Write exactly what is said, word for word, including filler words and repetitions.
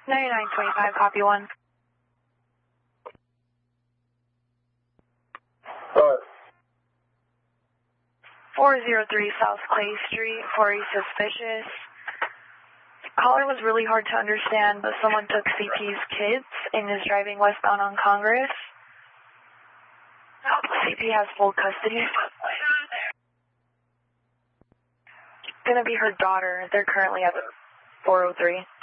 ninety-nine twenty-five, copy one. What? four oh three South Clay Street, for a suspicious. Caller was really hard to understand, but someone took C P's kids and is driving westbound on Congress. C P has full custody. It's gonna be her daughter. They're currently at four oh three.